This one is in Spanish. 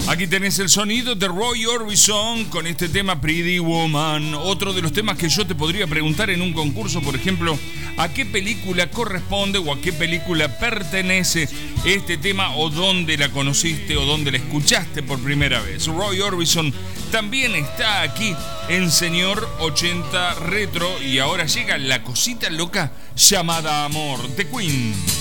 Aquí tenés el sonido de Roy Orbison con este tema Pretty Woman. Otro de los temas que yo te podría preguntar en un concurso, por ejemplo, ¿a qué película corresponde o a qué película pertenece este tema o dónde la conociste o dónde la escuchaste por primera vez? Roy Orbison también está aquí en Señor 80 Retro y ahora llega la cosita loca llamada amor de Queen.